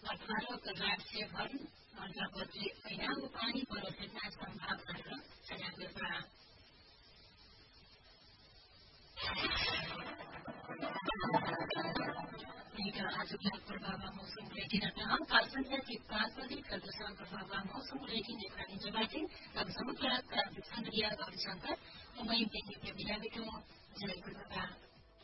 अठारह राज्यभर अन्तर्गतले ऐनाको पानी परिरहेका सम्भावना र सजागता आज व्यापक प्रभावमा मौसम बुलेटिन कालसंख्या की 5 बजे प्रदूषण प्रभावमा मौसम बुलेटिन एकानी जबाती अब समुद्र का विसंगरिया गौरीशंकर उमय विद्या विद्यालय जयपुर